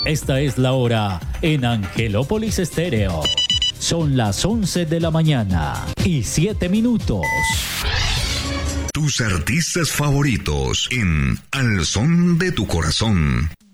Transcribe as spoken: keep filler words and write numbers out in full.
Esta es la hora en Angelópolis Estéreo. Son las once de la mañana y siete minutos. Tus artistas favoritos en Al Son de tu Corazón.